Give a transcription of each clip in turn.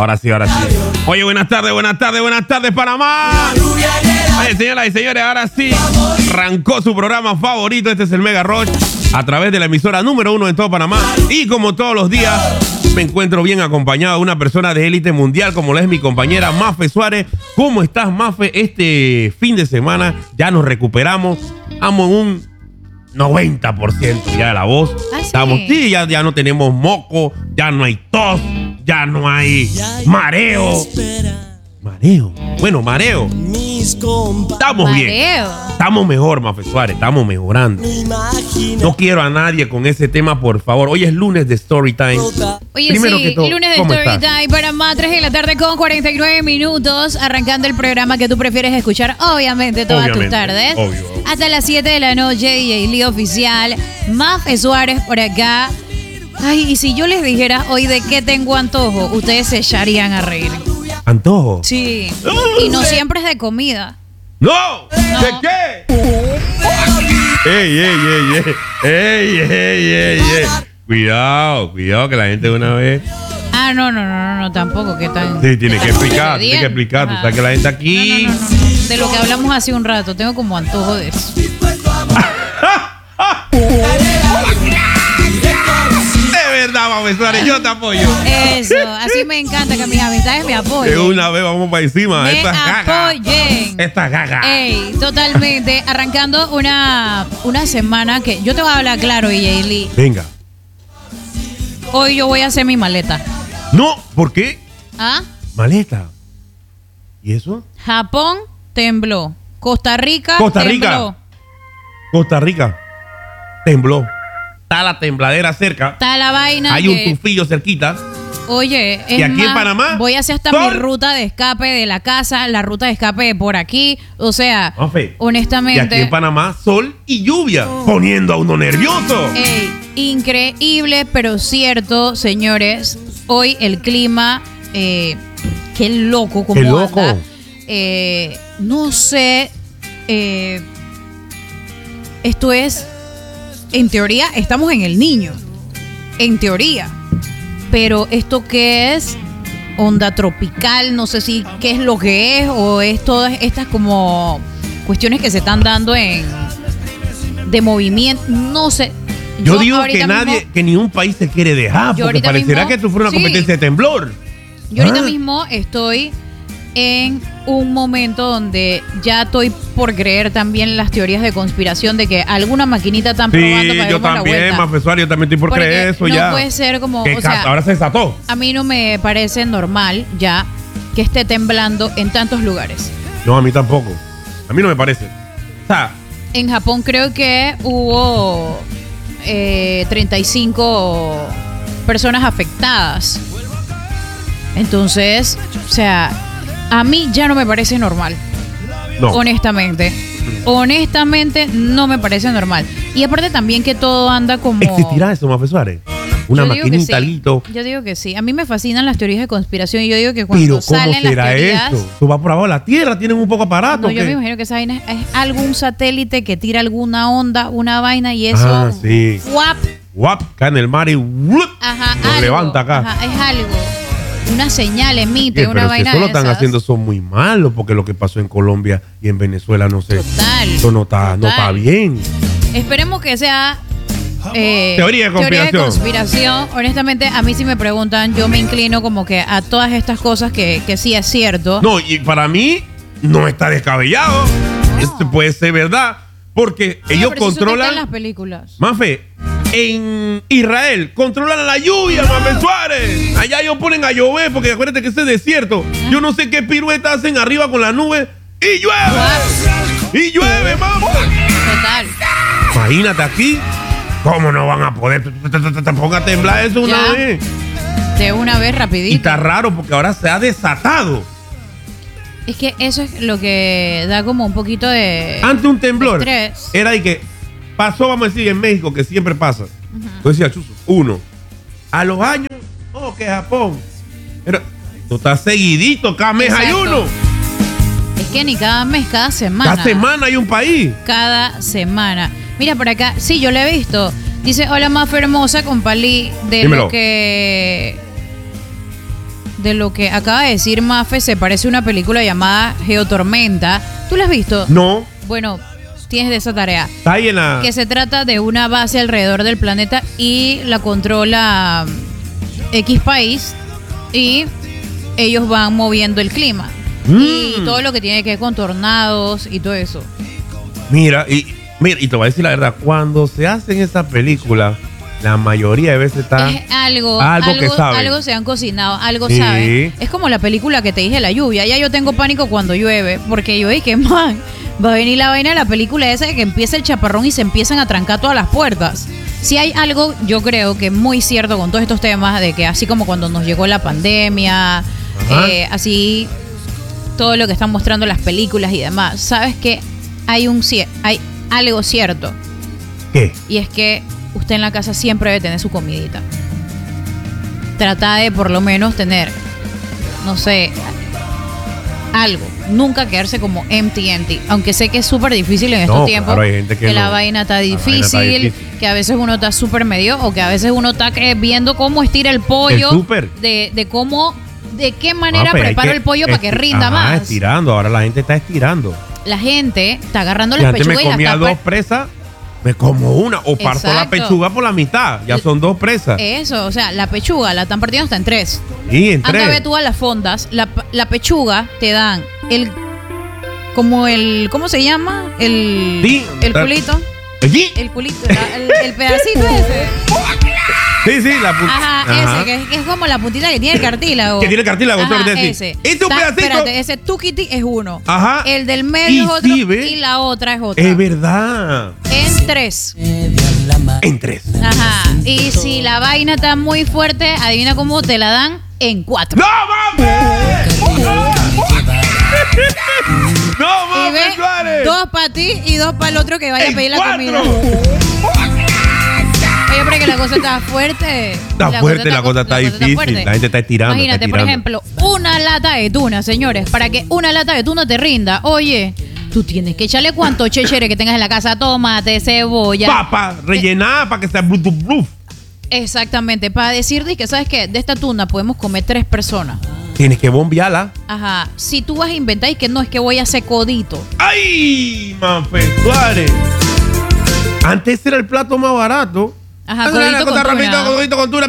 Ahora sí. Oye, buenas tardes, Panamá. Oye, señoras y señores, ahora sí arrancó su programa favorito. Este es el Mega Roach a través de la emisora número 1 en todo Panamá. Y como todos los días, me encuentro bien acompañado de una persona de élite mundial, como la es mi compañera Mafe Suárez. ¿Cómo estás, Mafe? Este fin de semana ya nos recuperamos. Estamos en un 90% ya de la voz. ¿Sí? Ya no tenemos moco, ya no hay tos, ya no hay mareo. Mareo. Estamos bien. Estamos mejor, Mafe Suárez. Estamos mejorando. No quiero a nadie con ese tema, por favor. Hoy es lunes de Storytime. Oye, Primero sí, que todo, lunes de ¿cómo Storytime para más 3 de la tarde con 49 minutos. Arrancando el programa que tú prefieres escuchar, obviamente, todas tus tardes. Obvio. Hasta las 7 de la noche, y Oficial. Mafe Suárez por acá. Ay, y si yo les dijera hoy de qué tengo antojo, ustedes se echarían a reír. ¿Antojo? Sí. Y no siempre es de comida. ¡No! ¿De qué? ¡Ey! Cuidado, que la gente de una vez. Ah, no, tampoco. ¿Qué tal? Sí, tiene que explicar. Tú sabes que la gente aquí. No. De lo que hablamos hace un rato, tengo como antojo de eso. De verdad, Mafe Suárez, yo te apoyo. Eso, así me encanta que mis amistades me apoyen. De una vez vamos para encima. Me apoyen. Esta gaga. Ey, totalmente. Arrancando una semana que yo te voy a hablar claro, Lee. Venga. Hoy yo voy a hacer mi maleta. No, ¿por qué? ¿Ah? Maleta. ¿Y eso? Japón tembló. Costa Rica tembló. Costa Rica tembló. Está la tembladera cerca. Está la vaina. Hay un tufillo cerquita. Oye, y aquí en Panamá voy a hacer hasta mi ruta de escape de la casa, la ruta de escape por aquí. O sea, honestamente. Y aquí en Panamá, sol y lluvia, poniendo a uno nervioso. Increíble, pero cierto, señores. Hoy el clima, qué loco como anda. No sé, esto es, en teoría, estamos en El Niño. En teoría. Pero esto qué es, onda tropical, no sé si qué es lo que es, o es todas estas como cuestiones que se están dando de movimiento, no sé. Yo digo que ni un país se quiere dejar, porque parecerá que esto fuera una competencia de temblor. Yo ahorita mismo estoy en un momento donde ya estoy por creer también las teorías de conspiración de que alguna maquinita están probando para yo también, Mafe Suárez, yo también estoy por creer eso no ya. No puede ser como, o sea, ahora se desató. A mí no me parece normal ya que esté temblando en tantos lugares. No, a mí tampoco. A mí no me parece. O sea, en Japón creo que hubo 35 personas afectadas. Entonces, o sea, a mí ya no me parece normal. No. Honestamente no me parece normal. Y aparte también que todo anda como... ¿Existirá eso, Mafe Suárez? Una maquinita, algo. Yo digo que sí. A mí me fascinan las teorías de conspiración y yo digo que cuando salen las teorías... ¿Pero cómo será eso? Tú vas por abajo de la Tierra, tienen un poco aparato. No, yo me imagino que esa vaina es algún satélite que tira alguna onda, una vaina y eso... Ah, sí. ¡Guap! Cae en el mar y... Lo levanta acá. Ajá, es algo. Una señal emite, una vaina de esas. Pero si eso lo están haciendo son muy malos, porque lo que pasó en Colombia y en Venezuela, no sé. Total. Eso no está bien. Esperemos que sea teoría de conspiración. Honestamente, a mí si me preguntan, yo me inclino como que a todas estas cosas que sí es cierto. No, y para mí no está descabellado. Esto puede ser verdad, porque ellos controlan... en las películas. Mafe, en Israel controlan la lluvia, Mafe Suárez. Allá ellos ponen a llover, porque acuérdate que ese es desierto. Yo no sé qué pirueta hacen arriba con la nube y llueve. Y llueve, mamá. Total. Imagínate aquí. ¿Cómo no van a poder? Te ponga a temblar eso una vez. De una vez, rapidito. Y está raro porque ahora se ha desatado. Es que eso es lo que da como un poquito de... Ante un temblor. Estrés. Era de que pasó, vamos a decir, en México, que siempre pasa. Yo decía, Chuzo, uno. A los años, que Japón. Pero tú estás seguidito, cada mes hay uno. Es que ni cada mes, cada semana. Cada semana hay un país. Cada semana. Mira por acá, sí, yo lo he visto. Dice, hola, Mafe hermosa, con Palí, de de lo que acaba de decir Mafe se parece a una película llamada Geotormenta. ¿Tú la has visto? No. Bueno, tienes de esa tarea. Está ahí en la... Que se trata de una base alrededor del planeta y la controla X país y ellos van moviendo el clima. Y todo lo que tiene que ver con tornados y todo eso. Mira, y te voy a decir la verdad, cuando se hacen esa película, la mayoría de veces está es algo que saben. Algo se han cocinado, algo Sí. saben. Es como la película que te dije, la lluvia. Ya yo tengo pánico cuando llueve, porque yo dije, man, va a venir la vaina de la película esa de que empieza el chaparrón y se empiezan a trancar todas las puertas. Si hay algo, yo creo que muy cierto con todos estos temas, de que así como cuando nos llegó la pandemia, así todo lo que están mostrando las películas y demás, sabes que hay algo cierto. ¿Qué? Y es que usted en la casa siempre debe tener su comidita. Trata de por lo menos tener, no sé, algo. Nunca quedarse como empty. Aunque sé que es súper difícil en estos tiempos. Claro, hay gente que la vaina está difícil, que a veces uno está súper medio, o que a veces uno está viendo cómo estira el pollo. El súper. De cómo, de qué manera preparo el pollo para que rinda más. Estirando, ahora la gente está estirando. La gente está agarrando las pechugas me y las comía tapa. 2 presas, me como una, o parto la pechuga por la mitad, ya son 2 presas. Eso, o sea, la pechuga la están partiendo hasta en 3. Sí, en 3. Anda a ver tú a las fondas, la pechuga te dan ¿cómo se llama? El culito. El culito, el pedacito ese. Sí, la puntita. Ajá, ese, que es como la puntita que tiene el cartílago. Que tiene el cartílago, ese. Este un pedacito. Espérate, ese tukiti es uno. Ajá. El del medio es otro y la otra es otra. Es verdad. En 3. En 3. Ajá. Y si la vaina está muy fuerte, adivina cómo te la dan en 4. ¡No, mames! ¡No, mames, Suárez! 2 para ti y 2 para el otro que vaya a pedir la comida. Oye, pero que la cosa está fuerte. Está fuerte, la cosa está difícil. La gente está estirando. Imagínate, por ejemplo, una lata de tuna, señores. Para que una lata de tuna te rinda, oye, tú tienes que echarle cuánto chéchere que tengas en la casa: tomate, cebolla, papa rellenada para que sea bluff. Exactamente, para decirte que, ¿sabes qué? De esta tuna podemos comer 3 personas. Tienes que bombearla. Ajá. Si tú vas a inventar y que no, es que voy a hacer codito. ¡Ay, Mafe Suárez! Antes era el plato más barato. Ajá, codito con tuna.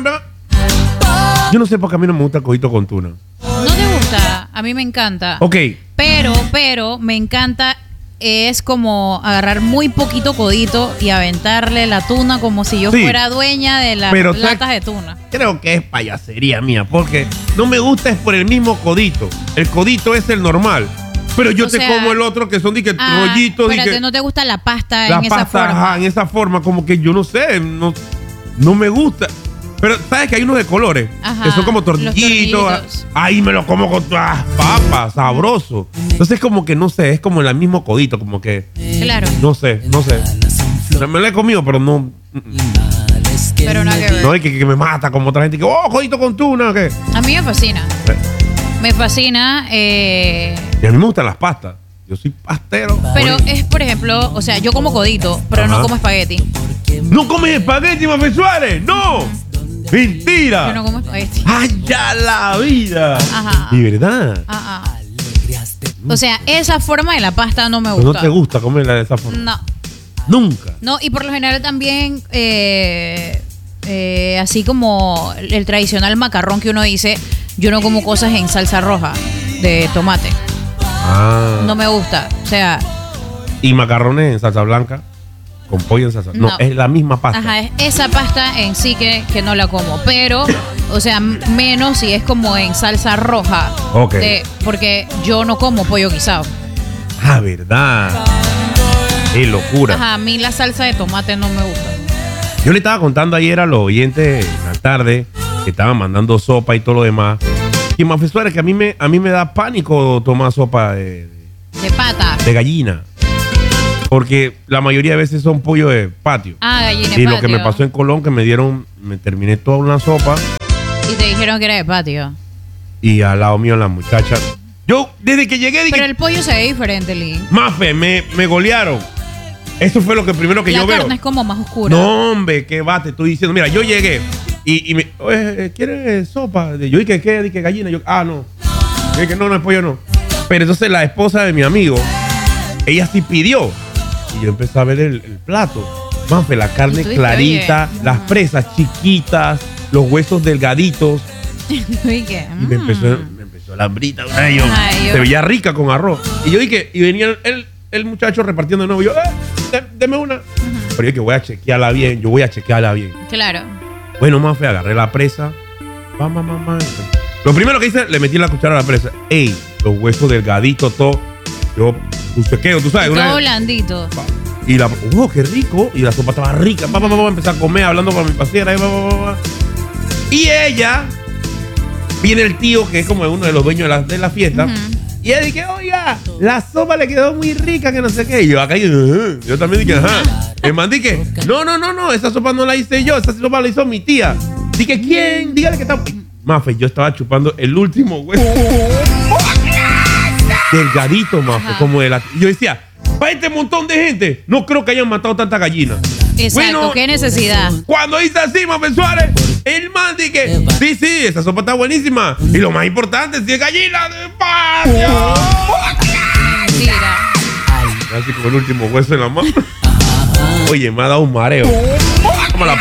Yo no sé por qué a mí no me gusta el codito con tuna. ¿No te gusta? A mí me encanta. Ok. Pero me encanta es como agarrar muy poquito codito y aventarle la tuna como si yo fuera dueña de las latas de tuna. Creo que es payasería mía, porque no me gusta es por el mismo codito. El codito es el normal. Pero yo como el otro que son rollitos. Espérate, ¿no te gusta la pasta en esa forma? Ajá, en esa forma, como que yo no sé, no me gusta. Pero sabes que hay unos de colores, que son como tortillitos. Ahí me lo como con papas, sabroso. Entonces como que no sé, es como el mismo codito, como que... Claro. No sé. Me lo he comido, pero no... Pero nada que ver. No, es que me mata como otra gente que, codito con tuna, ¿qué? A mí me fascina. Me fascina. Y a mí me gustan las pastas. Yo soy pastero. Pero es, por ejemplo, o sea, yo como codito, pero no como espagueti. ¿No comes espagueti, Mafe Suárez? ¡No! ¡Mentira! Yo no como espagueti. ¡Ay, ya la vida! Ajá. ¿De verdad? O sea, esa forma de la pasta no me gusta. ¿No te gusta comerla de esa forma? No. ¿Nunca? No, y por lo general también, así como el tradicional macarrón que uno dice, yo no como cosas en salsa roja de tomate. No me gusta. O sea... ¿Y macarrones en salsa blanca? ¿Con pollo en salsa? No, es la misma pasta. Ajá, es esa pasta en sí que no la como. Pero, o sea, menos si es como en salsa roja. Ok. Porque yo no como pollo guisado. Ah, verdad. ¡Qué locura! Ajá, a mí la salsa de tomate no me gusta. Yo le estaba contando ayer a los oyentes en la tarde que estaban mandando sopa y todo lo demás. Y Mafe Suárez, que a mí me da pánico tomar sopa de pata. De gallina. Porque la mayoría de veces son pollo de patio. Gallina de patio. Y lo que me pasó en Colón, que me terminé toda una sopa. Y te dijeron que era de patio. Y al lado mío la muchacha. Yo, desde que llegué... Pero el pollo se ve diferente, Lee. Mafe, me golearon. Eso fue lo primero que yo veo. La carne es como más oscura. No, hombre, qué va, te estoy diciendo. Mira, yo llegué Y me, oye, ¿quieres sopa? Yo dije, ¿qué? Dije, gallina. Yo, no. Yo dije, no, es pollo, no. Pero entonces la esposa de mi amigo, ella sí pidió. Y yo empecé a ver el plato. Mafe, la carne clarita, las presas chiquitas, los huesos delgaditos. Y me empezó la hambrita. Se veía rica con arroz. Y yo dije, y venía el muchacho repartiendo de nuevo. Y yo, deme una. Pero yo dije, voy a chequearla bien. Claro. Bueno, Mafe, agarré la presa. Mamá. Lo primero que hice, le metí la cuchara a la presa. Ey, los huesos delgaditos, todo. Yo, chequeo, tú sabes. Todo blandito. Y qué rico. Y la sopa estaba rica. Empecé a comer, hablando con mi pasera. Y ella, viene el tío, que es como uno de los dueños de la fiesta. Y ella dije, oiga, la sopa le quedó muy rica, que no sé qué. Y yo acá, yo también dije, ajá. El man dije, no, esa sopa no la hice yo, esa sopa la hizo mi tía. Dije, ¿quién? Dígale que está. Mafe, yo estaba chupando el último hueso. Delgadito, Mafe, como de la. Y yo decía, para este montón de gente, no creo que hayan matado tanta gallina. Exacto, bueno, qué necesidad. Cuando hice así, Mafe Suárez, el man dije, sí, esa sopa está buenísima. Y lo más importante, si es gallina de patio. Mentira. Así como el último hueso en la mano. Oye, me ha dado un mareo.